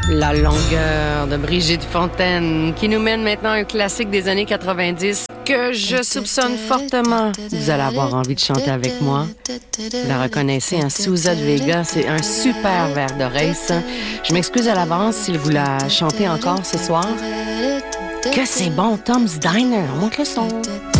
La longueur de Brigitte Fontaine qui nous mène maintenant à un classique des années 90 que je soupçonne fortement. Vous allez avoir envie de chanter avec moi. Vous la reconnaissez, hein? Souza de Vega, c'est un super verre d'oreille, ça. Je m'excuse à l'avance si vous la chantez encore ce soir. Que c'est bon, Tom's Diner. Montre le son.